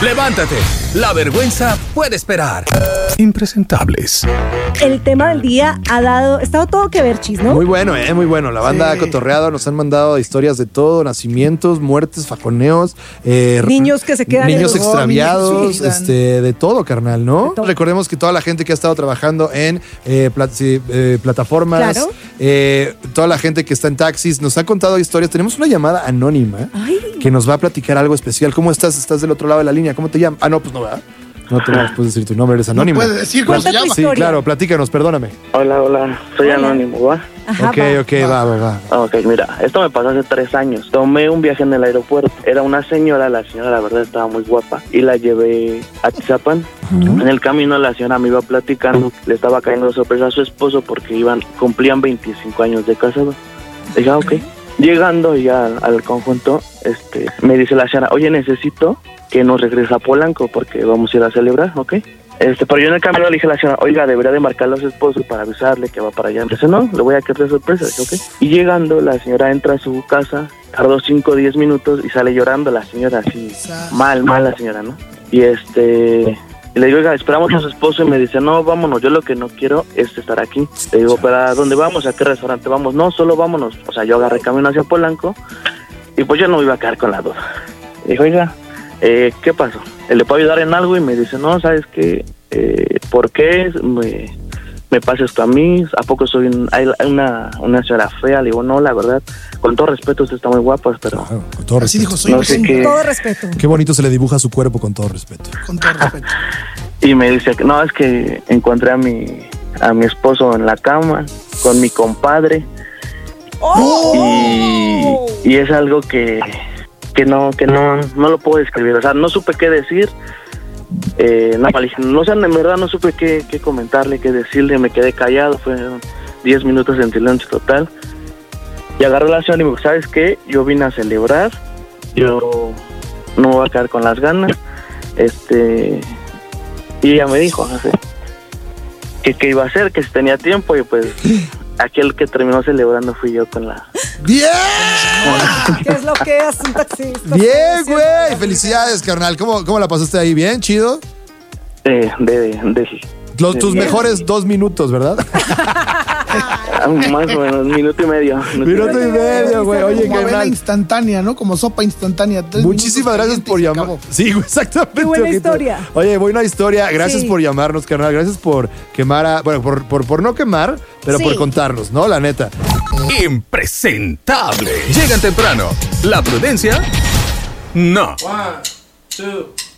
Levántate, la vergüenza puede esperar. Impresentables. El tema del día ha estado todo que ver, Chis, ¿no? Muy bueno, muy bueno. La banda ha cotorreado, nos han mandado historias de todo, nacimientos, muertes, faconeos, niños que se quedan niños extraviados, sí, de todo, carnal, ¿no? Recordemos que toda la gente que ha estado trabajando en plataformas, claro. Toda la gente que está en taxis, nos ha contado historias. Tenemos una llamada anónima que nos va a platicar algo especial. ¿Cómo estás? ¿Estás del otro lado de la línea? ¿Cómo te llamas? Ah, no, pues no, ¿verdad? No te puedes decir tu nombre, eres anónimo. No puedes decir cómo se llama. Sí, claro, platícanos, perdóname. Hola, soy anónimo, ¿va? Ajá, Ok, va. Ok, mira, esto me pasó hace 3 años. Tomé un viaje en el aeropuerto. Era una señora, la señora la verdad estaba muy guapa. Y la llevé a Tizapan. En el camino la señora me iba platicando. Le estaba cayendo sorpresa a su esposo porque cumplían 25 años de casado. Dije, ok. Llegando ya al conjunto, me dice la señora, oye, necesito que nos regrese a Polanco porque vamos a ir a celebrar, ¿ok? Pero yo en el camino le dije a la señora, oiga, debería de marcarle a su esposo para avisarle que va para allá. Dice, no, le voy a quedar de sorpresa. Dije, ok. Y llegando, la señora entra a su casa, tardó 5 o 10 minutos y sale llorando la señora, así, mal la señora, ¿no? Y y le digo, oiga, esperamos a su esposo y me dice, no, vámonos, yo lo que no quiero es estar aquí. Le digo, ¿para dónde vamos? ¿A qué restaurante vamos? No, solo vámonos. O sea, yo agarré camino hacia Polanco y pues yo no me iba a quedar con la duda. Le digo, oiga, ¿qué pasó? ¿Le puedo ayudar en algo? Y me dice, no, ¿sabes qué? ¿Por qué me pasa esto a mí? ¿A poco soy una señora fea? Le digo, no, la verdad, con todo respeto, usted está muy guapa, pero... Claro, con todo Así respeto. dijo, soy no sé qué. Con todo respeto. Qué bonito se le dibuja su cuerpo con todo respeto. Con todo respeto. Y me dice, no, es que encontré a mi esposo en la cama con mi compadre. Y es algo que no lo puedo describir. O sea, no supe qué decir. No sé, en verdad no supe qué comentarle, qué decirle. Me quedé callado. Fueron 10 minutos en silencio total. Y agarré la acción y me dijo, ¿sabes qué? Yo vine a celebrar. Yo no me voy a quedar con las ganas. Y ella me dijo, no sé, que iba a hacer, que si tenía tiempo. Y pues aquel que terminó celebrando fui yo con la... ¡Bien! ¿Qué es lo que es un taxista? ¡Bien, güey! Felicidades, carnal. ¿Cómo la pasaste ahí? ¿Bien? ¿Chido? Tus mejores 2 minutos, ¿verdad? Más o menos, minuto y medio. Minuto y medio, güey. Oye, Como avena carnal. instantánea, ¿no? Como sopa instantánea. 3 Muchísimas minutos gracias por caliente y se llamar. acabó. Sí, güey, exactamente. Qué buena ojito. historia. Oye, buena historia. Gracias Sí. por llamarnos, carnal. Gracias por quemar por no quemar, pero Sí. por contarnos, ¿no? La neta. Impresentable. Llegan temprano. La prudencia, no. 1, 2